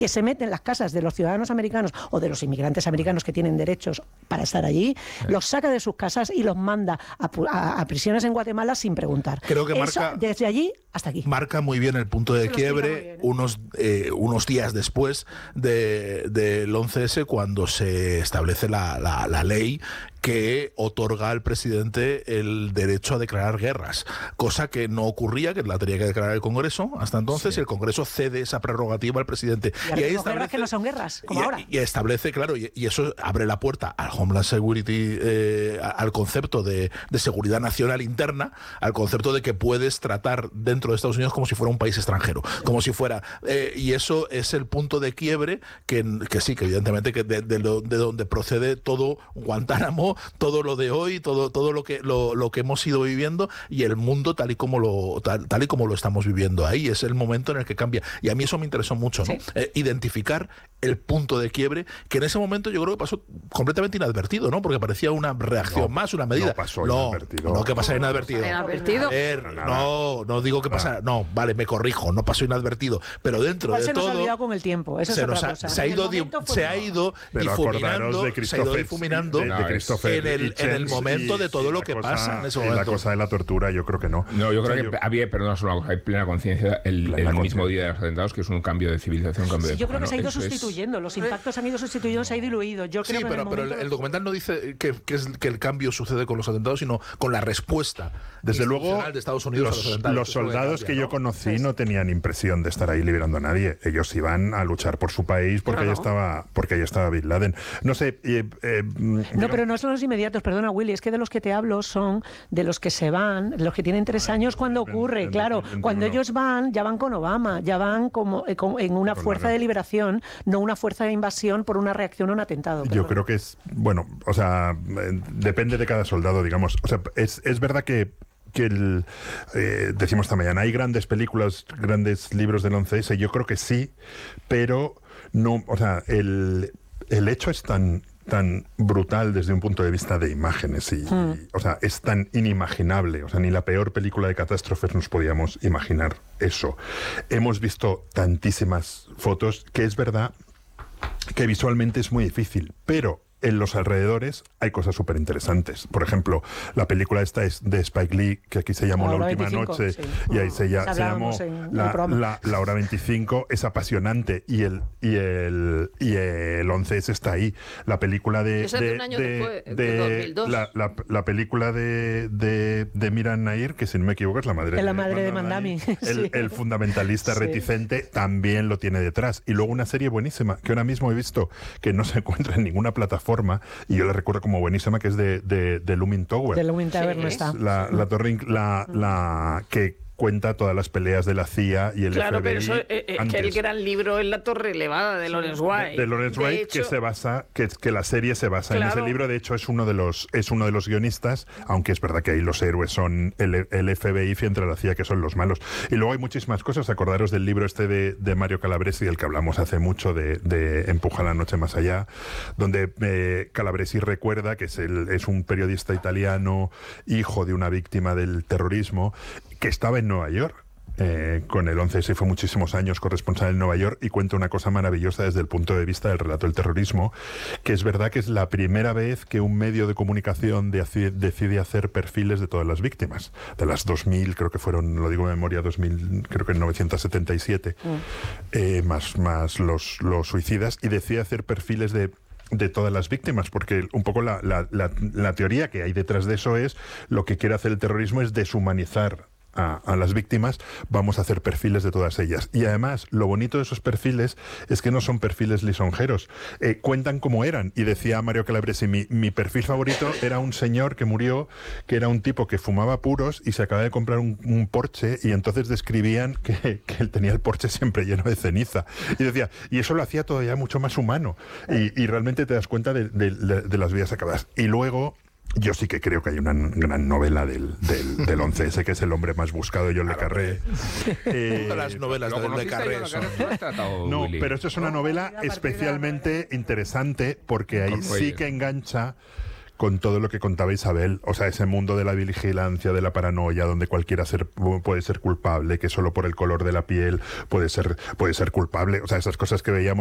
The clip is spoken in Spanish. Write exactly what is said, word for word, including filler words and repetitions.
que se mete en las casas de los ciudadanos americanos o de los inmigrantes americanos que tienen derechos para estar allí, sí. los saca de sus casas y los manda a, a, a prisiones en Guatemala sin preguntar. Creo que Eso, marca, desde allí hasta aquí. Marca muy bien el punto de quiebre bien, ¿eh? unos, eh, unos días después de, del once ese, cuando se establece la, la, la ley que otorga al presidente el derecho a declarar guerras, cosa que no ocurría, que la tenía que declarar el Congreso hasta entonces, sí. y el Congreso cede esa prerrogativa al presidente. Y, y ahí establece guerras que no son guerras, como y, ahora. Y establece, claro, y, y eso abre la puerta al Homeland Security, eh, al concepto de, de seguridad nacional interna, al concepto de que puedes tratar dentro de Estados Unidos como si fuera un país extranjero, como si fuera, eh, y eso es el punto de quiebre que, que sí, que evidentemente que de, de, lo, de donde procede todo Guantánamo, todo lo de hoy, todo todo lo que lo, lo que hemos ido viviendo y el mundo tal y como lo tal, tal y como lo estamos viviendo ahí. Es el momento en el que cambia. Y a mí eso me interesó mucho, ¿no? Sí. Eh, identificar el punto de quiebre, que en ese momento yo creo que pasó completamente inadvertido, ¿no? Porque parecía una reacción no, más, una medida. No pasó no, inadvertido. No, que pasa inadvertido. ¿Inadvertido? A ver, no, no digo que pasa. No, vale, me corrijo, no pasó inadvertido. Pero dentro de se todo. Se nos ha olvidado con el tiempo. Eso se, es nos otra ha, cosa. se ha ido, di, se ha ido difuminando, de se ha ido difuminando de, de Christopher en el, en el momento y, de todo y lo que cosa, pasa en ese y momento. La cosa de la tortura, yo creo que no. No, yo creo o sea, que yo, había, perdón, solo una cosa, hay plena conciencia el, el mismo día de los atentados, que es un cambio de civilización, un cambio sí, de yo creo que ¿no? se ha ido Eso sustituyendo, es... los impactos han ido sustituyendo, se ha diluido. Yo creo sí, que pero, el pero el, el documental no dice que, que, es, que el cambio sucede con los atentados, sino con la respuesta. Desde luego, de Estados Unidos los, a los atentados. los soldados cambia, que ¿no? yo conocí no tenían impresión de estar ahí liberando a nadie. Ellos iban a luchar por su país porque, claro. ahí, estaba, porque ahí estaba Bin Laden. No sé... Eh, eh, no, pero no son los inmediatos, perdona, Willy, es que de los que te hablo son de los que se van, de los que tienen tres años cuando ocurre, claro. Cuando ellos van, ya van con Obama, ya van como, eh, como en una fuerza de liberación, no una fuerza de invasión por una reacción a un atentado. Yo creo que es, bueno, o sea, depende de cada soldado, digamos. O sea, es, es verdad que que el, eh, decimos esta mañana, hay grandes películas, grandes libros del once ese, yo creo que sí, pero no, o sea, el, el hecho es tan tan brutal desde un punto de vista de imágenes y, mm. y, o sea, es tan inimaginable, o sea, ni la peor película de catástrofes nos podíamos imaginar eso. Hemos visto tantísimas fotos que es verdad que visualmente es muy difícil, pero en los alrededores hay cosas súper interesantes. Por ejemplo, la película esta es de Spike Lee, que aquí se llamó La, la Última veinticinco, Noche, sí. y ahí se, ya, se llamó la, la, la Hora veinticinco, es apasionante, y el y el y el once ese está ahí. La película de... Esa de, un año de, después, de, de dos mil dos. La, la, la película de, de, de Miran Nair, que si no me equivoco es la madre, de, la madre de Mandami. De Mandami. El, sí. el fundamentalista sí. reticente también lo tiene detrás. Y luego una serie buenísima, que ahora mismo he visto que no se encuentra en ninguna plataforma, y yo la recuerdo como buenísima, que es de, de, de Looming Tower. De Looming Tower sí. no está. La, la torre, la, la que cuenta todas las peleas de la C I A y el claro, F B I. Claro, pero eso, eh, que el gran libro es La Torre Elevada de Lawrence White. De, de Lawrence de White, hecho, que se basa, que, que la serie se basa claro. en ese libro. De hecho, es uno de los es uno de los guionistas, aunque es verdad que ahí los héroes son el, el F B I frente a la C I A, que son los malos. Y luego hay muchísimas cosas. Acordaros del libro este de, de Mario Calabresi, del que hablamos hace mucho, de, de Empuja la noche más allá, donde eh, Calabresi recuerda que es, el, es un periodista italiano, hijo de una víctima del terrorismo, que estaba en Nueva York. Eh, con el once ese, fue muchísimos años corresponsal en Nueva York, y cuenta una cosa maravillosa desde el punto de vista del relato del terrorismo, que es verdad que es la primera vez que un medio de comunicación de, decide hacer perfiles de todas las víctimas, de las dos mil, creo que fueron, lo digo de memoria, dos mil, creo que en mil novecientos setenta y siete, mm. eh, más, más los, los suicidas, y decide hacer perfiles de de todas las víctimas, porque un poco la, la, la, la teoría que hay detrás de eso es, lo que quiere hacer el terrorismo es deshumanizar A, a las víctimas, vamos a hacer perfiles de todas ellas. Y además, lo bonito de esos perfiles es que no son perfiles lisonjeros, eh, cuentan cómo eran. Y decía Mario Calabresi, mi, mi perfil favorito era un señor que murió, que era un tipo que fumaba puros y se acaba de comprar un, un Porsche, y entonces describían que, que él tenía el Porsche siempre lleno de ceniza. Y decía, y eso lo hacía todavía mucho más humano. Y, y realmente te das cuenta de, de, de, de las vidas acabadas. Y luego, yo sí que creo que hay una gran novela del, del, del once ese, que es El hombre más buscado de John le Carré. Eh, Todas las novelas de Le Carré son... No, pero esto es una novela especialmente interesante, porque ahí sí que engancha con todo lo que contaba Isabel, o sea, ese mundo de la vigilancia, de la paranoia, donde cualquiera ser, puede ser culpable, que solo por el color de la piel puede ser, puede ser culpable, o sea, esas cosas que veíamos